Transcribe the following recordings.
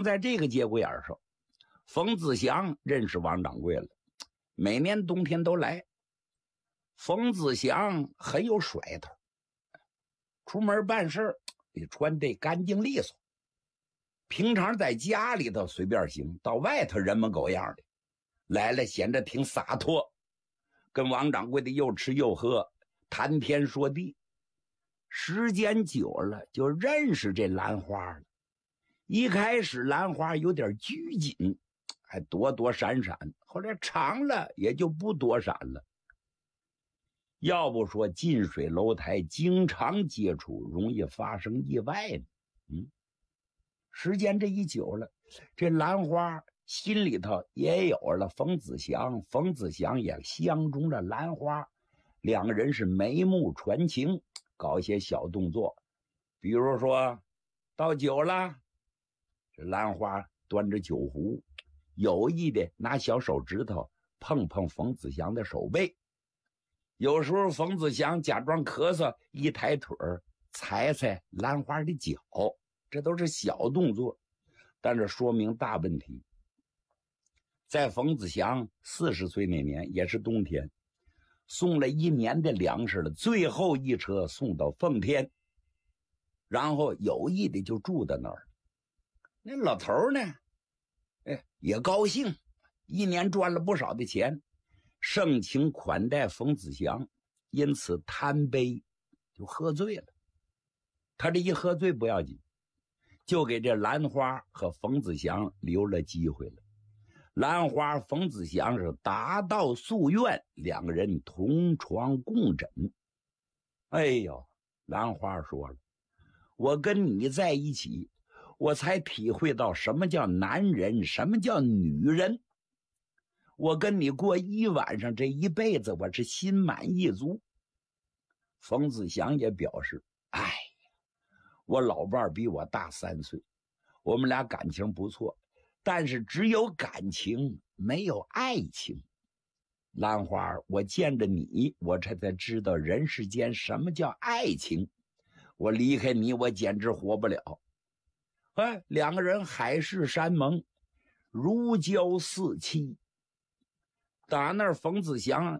在这个节骨眼上，冯子祥认识王掌柜了，每年冬天都来。冯子祥很有甩头，出门办事得穿得干净利索，平常在家里头随便行，到外头人模狗样的，来了显得挺洒脱，跟王掌柜的又吃又喝，谈天说地。时间久了就认识这兰花了。一开始兰花有点拘谨，还躲躲闪闪，后来长了也就不躲闪了。要不说近水楼台经常接触容易发生意外呢？时间这一久了，这兰花心里头也有了冯子祥，冯子祥也相中了兰花，两个人是眉目传情，搞些小动作，比如说倒酒了，这兰花端着酒壶，有意的拿小手指头碰碰冯子祥的手背，有时候冯子祥假装咳嗽，一抬腿踩踩兰花的脚，这都是小动作，但是说明大问题。在冯子祥40岁那年，也是冬天，送了1年的粮食了，最后一车送到奉天，然后有意的就住在那儿。那老头呢，也高兴，1年赚了不少的钱，盛情款待冯子祥，因此贪杯就喝醉了。他这一喝醉不要紧，就给这兰花和冯子祥留了机会了。兰花、冯子祥是达到夙愿，两个人同床共枕。哎呦，兰花说了，我跟你在一起，我才体会到什么叫男人，什么叫女人。我跟你过一晚上，这一辈子我是心满意足。冯子祥也表示，哎呀，我老伴儿比我大3岁，我们俩感情不错，但是只有感情没有爱情。兰花，我见着你，我这才知道人世间什么叫爱情。我离开你，我简直活不了。两个人海誓山盟，如胶似漆。打那儿冯子祥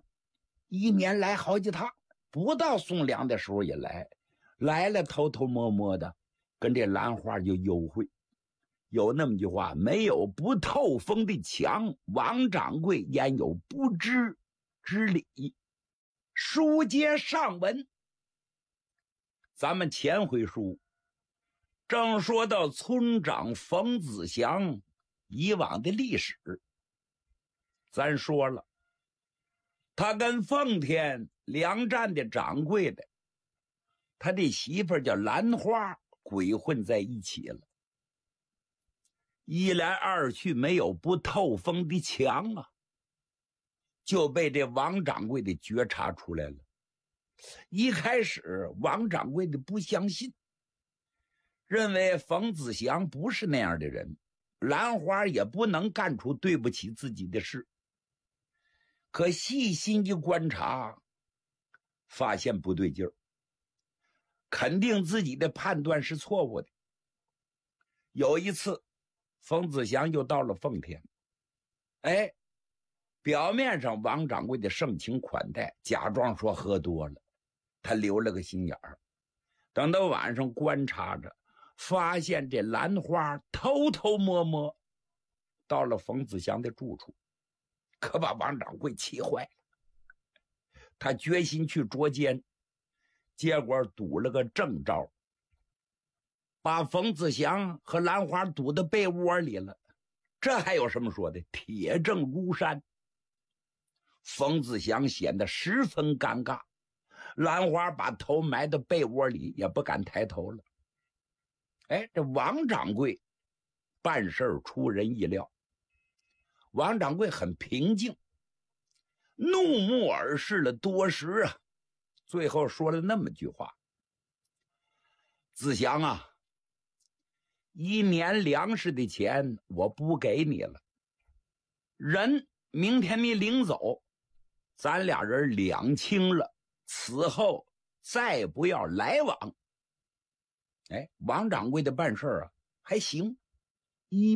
1年来好几趟，不到送粮的时候也来了偷偷摸摸的跟这兰花就幽会。有那么句话，没有不透风的墙，王掌柜焉有不知之理。书接上文，咱们前回书正说到村长冯子祥以往的历史，咱说了，他跟奉天粮站的掌柜的，他的媳妇叫兰花，鬼混在一起了。一来二去，没有不透风的墙啊，就被这王掌柜的觉察出来了。一开始王掌柜的不相信，认为冯子祥不是那样的人，兰花也不能干出对不起自己的事。可细心一观察，发现不对劲儿，肯定自己的判断是错误的。有一次冯子祥又到了奉天，表面上王掌柜的盛情款待，假装说喝多了，他留了个心眼儿。等到晚上观察着，发现这兰花偷偷摸摸到了冯子祥的住处，可把王掌柜气坏了。他决心去捉奸，结果赌了个正招，把冯子祥和兰花堵到被窝里了。这还有什么说的？铁证如山。冯子祥显得十分尴尬，兰花把头埋到被窝里，也不敢抬头了。这王掌柜办事出人意料。王掌柜很平静，怒目而视了多时啊，最后说了那么句话：子祥啊，1年粮食的钱我不给你了，人明天你领走，咱俩人两清了，此后再不要来往。王掌柜的办事啊还行，